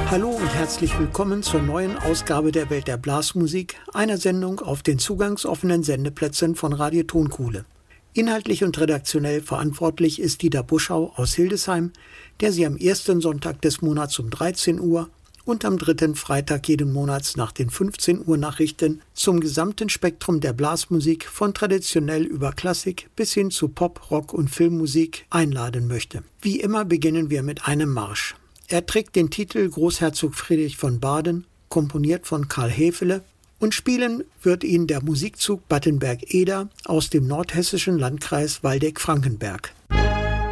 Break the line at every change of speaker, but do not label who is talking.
Hallo und herzlich willkommen zur neuen Ausgabe der Welt der Blasmusik, einer Sendung auf den zugangsoffenen Sendeplätzen von Radio Tonkuhle. Inhaltlich und redaktionell verantwortlich ist Dieter Buschau aus Hildesheim, der Sie am ersten Sonntag des Monats um 13 Uhr und am dritten Freitag jeden Monats nach den 15 Uhr Nachrichten zum gesamten Spektrum der Blasmusik von traditionell über Klassik bis hin zu Pop, Rock und Filmmusik einladen möchte. Wie immer beginnen wir mit einem Marsch. Er trägt den Titel Großherzog Friedrich von Baden, komponiert von Karl Häfele, und spielen wird ihn der Musikzug Battenberg-Eder aus dem nordhessischen Landkreis Waldeck-Frankenberg.